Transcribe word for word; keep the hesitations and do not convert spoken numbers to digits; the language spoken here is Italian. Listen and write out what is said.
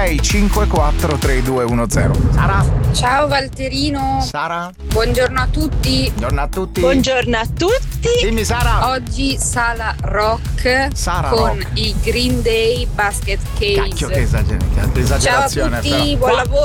sei cinque quattro tre due uno zero. Sara? Ciao Valterino. Sara? Buongiorno a tutti. Buongiorno a tutti. Buongiorno a tutti. Dimmi Sara. Oggi sala rock Sara con rock. i Green Day Basket Case. Cacchio che esager- che esagerazione. Ciao a tutti, però. buon Qua- lavoro.